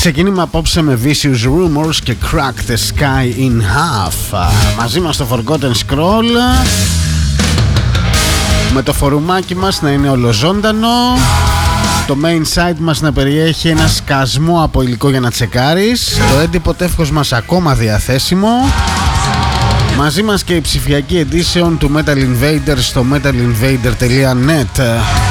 Ξεκίνημα απόψε με Vicious Rumors και Crack the Sky in Half. Μαζί μας το Forgotten Scroll, με το φορουμάκι μας να είναι ολοζώντανο, το main site μας να περιέχει ένα σκασμό από υλικό για να τσεκάρεις, το έντυπο τεύχος μας ακόμα διαθέσιμο. Μαζί μας και η ψηφιακή edition του Metal Invader στο metalinvader.net.